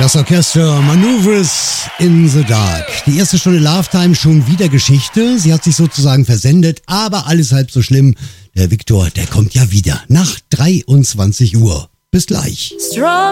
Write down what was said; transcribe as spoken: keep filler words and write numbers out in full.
Das Orchester Maneuvers in the Dark. Die erste Stunde Love Time schon wieder Geschichte. Sie hat sich sozusagen versendet, aber alles halb so schlimm. Der Viktor, der kommt ja wieder nach dreiundzwanzig Uhr. Bis gleich. Strong.